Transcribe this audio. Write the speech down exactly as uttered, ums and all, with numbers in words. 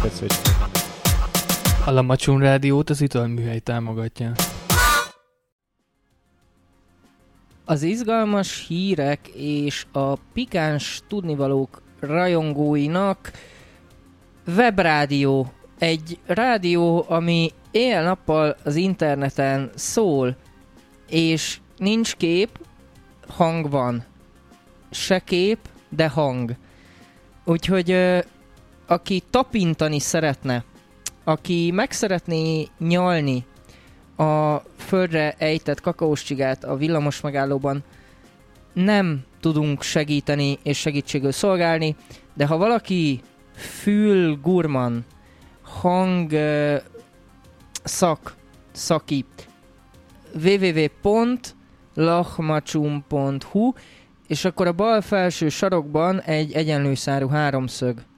perc, hogy... A Lamacsun Rádiót az Italműhely támogatja. Az izgalmas hírek és a pikáns tudnivalók rajongóinak webrádió. Egy rádió, ami éjjel-nappal az interneten szól, és nincs kép, hang van. Se kép, de hang. Úgyhogy ö, aki tapintani szeretne, aki meg szeretné nyalni a földre ejtett kakaós csigát a villamos megállóban, nem tudunk segíteni és segítségül szolgálni, de ha valaki fül gurman, hang uh, szak, szaki, double-u double-u double-u pont lachmachum pont hu, és akkor a bal felső sarokban egy egyenlőszárú háromszög